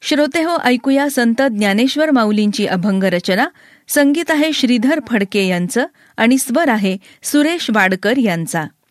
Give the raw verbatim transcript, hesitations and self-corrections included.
श्रोतेहो, ऐकूया संत ज्ञानेश्वर माऊलींची अभंग रचना. संगीत आहे श्रीधर फडके यांचं आणि स्वर आहे सुरेश वाडकर यांचा.